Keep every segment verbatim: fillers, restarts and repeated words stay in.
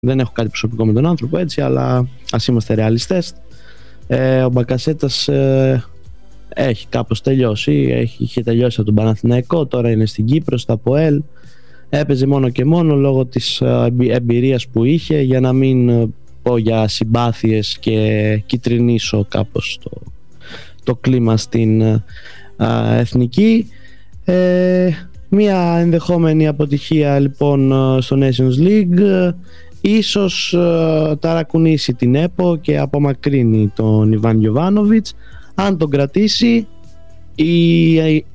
δεν έχω κάτι προσωπικό με τον άνθρωπο έτσι, αλλά ας είμαστε ρεαλιστές. Ε, ο Μπακασέτας ε, έχει κάπως τελειώσει, έχει, είχε τελειώσει από τον Παναθηναϊκό, τώρα είναι στην Κύπρο, στα ΠΟΕΛ. Έπαιζε μόνο και μόνο λόγω της εμπειρίας που είχε, για να μην πω για συμπάθειες και κυτρινίσω κάπως το, το κλίμα στην α, εθνική. Ε, μια ενδεχόμενη αποτυχία λοιπόν στο Nations League ίσως α, ταρακουνήσει την ΕΠΟ και απομακρύνει τον Ιβάν Γιοβάνοβιτς. Αν τον κρατήσει, η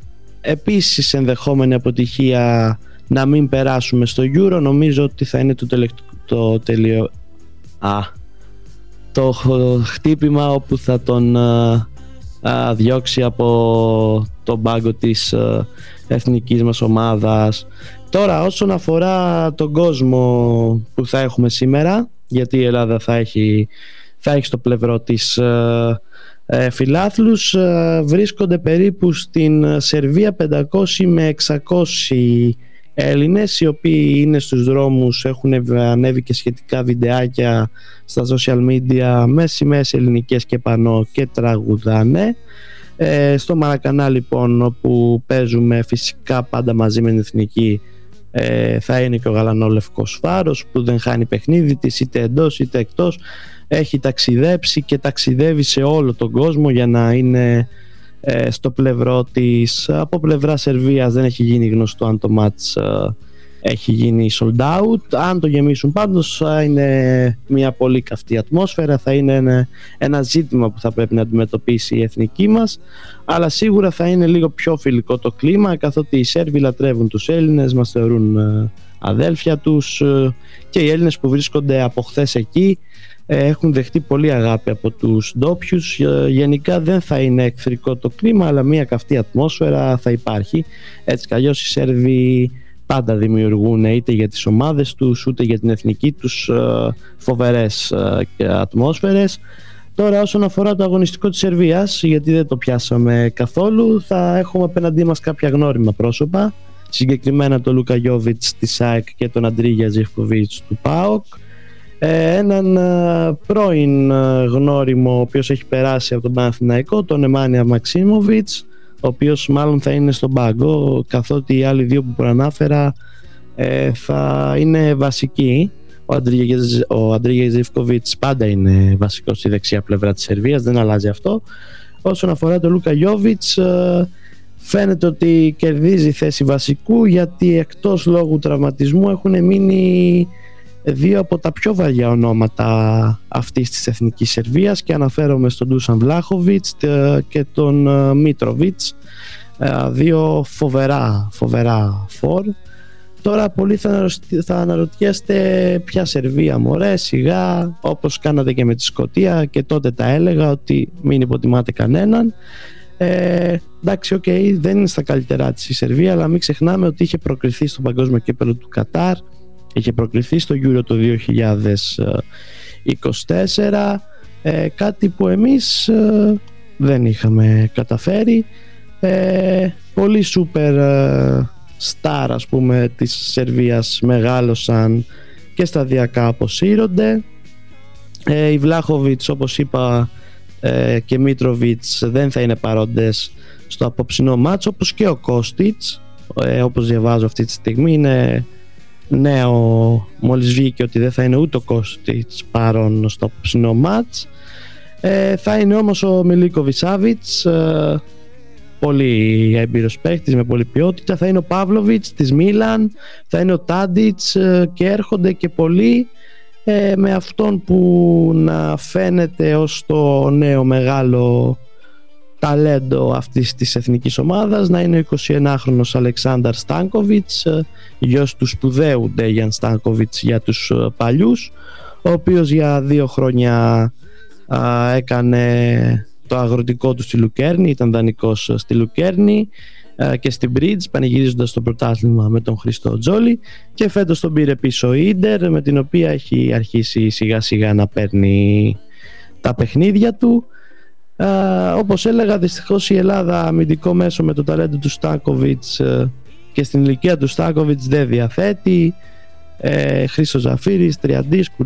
επίσης ενδεχόμενη αποτυχία να μην περάσουμε στο Euro, νομίζω ότι θα είναι το, τελε... το τελειο... Α, το χτύπημα όπου θα τον α, α, διώξει από τον πάγκο της α, εθνικής μας ομάδας. Τώρα όσον αφορά τον κόσμο που θα έχουμε σήμερα, γιατί η Ελλάδα θα έχει, θα έχει στο πλευρό της α, α, φιλάθλους, α, βρίσκονται περίπου στην Σερβία πεντακόσιοι με εξακόσιοι Έλληνες, οι οποίοι είναι στους δρόμους, έχουν ανέβει και σχετικά βιντεάκια στα social media με σημαίες ελληνικές και πανό και τραγουδάνε. Ε, στο Μαρακανά λοιπόν, όπου παίζουμε φυσικά πάντα μαζί με την εθνική, ε, θα είναι και ο γαλανόλευκος φάρος που δεν χάνει παιχνίδι της είτε εντός είτε εκτός. Έχει ταξιδέψει και ταξιδεύει σε όλο τον κόσμο για να είναι ε, στο πλευρό της. Από πλευρά Σερβίας δεν έχει γίνει γνωστό αν το μάτς ε, έχει γίνει sold out. Αν το γεμίσουν πάντως θα είναι μια πολύ καυτή ατμόσφαιρα, θα είναι ένα, ένα ζήτημα που θα πρέπει να αντιμετωπίσει η εθνική μας, αλλά σίγουρα θα είναι λίγο πιο φιλικό το κλίμα, καθότι οι Σέρβοι λατρεύουν τους Έλληνες, μας θεωρούν ε, αδέλφια τους, ε, και οι Έλληνες που βρίσκονται από χθες εκεί έχουν δεχτεί πολύ αγάπη από τους ντόπιους. Γενικά δεν θα είναι εχθρικό το κλίμα, αλλά μια καυτή ατμόσφαιρα θα υπάρχει. Έτσι κι αλλιώς οι Σέρβοι πάντα δημιουργούν, είτε για τις ομάδες τους ούτε για την εθνική τους, φοβερές ατμόσφαιρες. Τώρα όσον αφορά το αγωνιστικό της Σερβίας, γιατί δεν το πιάσαμε καθόλου, θα έχουμε απέναντί μας κάποια γνώριμα πρόσωπα, συγκεκριμένα τον Λούκα Γιόβιτς της ΑΕΚ και τον Αντρίγια Ζιβκοβίτς του ΠΑΟΚ. Έναν πρώην γνώριμο ο οποίος έχει περάσει από τον Παναθηναϊκό, τον Εμάνια Μαξίμοβιτς, ο οποίος μάλλον θα είναι στον πάγκο, καθότι οι άλλοι δύο που προανάφερα ε, θα είναι βασικοί. Ο Αντρίγια Ζιβκοβίτς πάντα είναι βασικός στη δεξιά πλευρά της Σερβίας, δεν αλλάζει αυτό. Όσον αφορά τον Λούκα Γιόβιτς, ε, φαίνεται ότι κερδίζει θέση βασικού, γιατί εκτός λόγου τραυματισμού έχουν μείνει δύο από τα πιο βαριά ονόματα αυτής της εθνικής Σερβίας, και αναφέρομαι στον Ντούσαν Βλάχοβιτς και τον Μίτροβιτς, δύο φοβερά φοβερά φορ. Τώρα πολλοί θα, θα αναρωτιέστε ποια Σερβία μωρέ, σιγά, όπως κάνατε και με τη Σκωτία, και τότε τα έλεγα ότι μην υποτιμάτε κανέναν. Ε, εντάξει, οκ, okay, δεν είναι στα καλύτερά της η Σερβία, αλλά μην ξεχνάμε ότι είχε προκριθεί στο παγκόσμιο κύπελλο του Κατάρ, είχε προκριθεί στο Euro το δύο χιλιάδες είκοσι τέσσερα, ε, κάτι που εμείς ε, δεν είχαμε καταφέρει. ε, Πολλοί σούπερ ε, στάρ, ας πούμε, της Σερβίας μεγάλωσαν και σταδιακά αποσύρονται. ε, Η Βλάχοβιτς, όπως είπα, ε, και Μίτροβιτς δεν θα είναι παρόντες στο απόψινό μάτς, όπως και ο Κώστιτς, ε, όπως διαβάζω αυτή τη στιγμή. Είναι νέο, μόλις βγήκε, ότι δεν θα είναι ούτε ο Κώστιτς παρόν στο απόψινό μάτς. ε, Θα είναι όμως ο Μιλίκοβιτς Σάβιτς, ε, πολύ έμπειρος παίκτης με πολλή ποιότητα. Θα είναι ο Παύλοβιτς της Μίλαν, θα είναι ο Τάντιτς, ε, και έρχονται και πολλοί, ε, με αυτόν που να φαίνεται ως το νέο μεγάλο ταλέντο αυτής της εθνικής ομάδας, να είναι ο εικοσιενάχρονος Αλεξάνδαρ Στάνκοβιτς, γιος του σπουδαίου Ντέγιαν Στάνκοβιτς για τους παλιούς, ο οποίος για δύο χρόνια α, έκανε το αγροτικό του στη Λουκέρνη, ήταν δανεικός στη Λουκέρνη α, και στην Bridge, πανηγυρίζοντας το πρωτάθλημα με τον Χριστό Τζόλι, και φέτος τον πήρε πίσω η Ίντερ, με την οποία έχει αρχίσει σιγά σιγά να παίρνει τα παιχνίδια του. Uh, όπως έλεγα, δυστυχώς η Ελλάδα αμυντικό μέσο με το ταλέντο του Στάνκοβιτς uh, και στην ηλικία του Στάνκοβιτς δεν διαθέτει. ε, Χρήστος Ζαφύρης, Τριαντής,